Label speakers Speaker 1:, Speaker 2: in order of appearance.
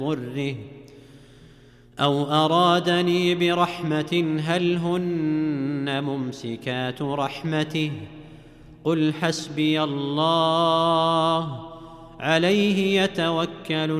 Speaker 1: ضره أو أرادني برحمة هل هن ممسكات رحمته قل حسبي الله عليه يتوكل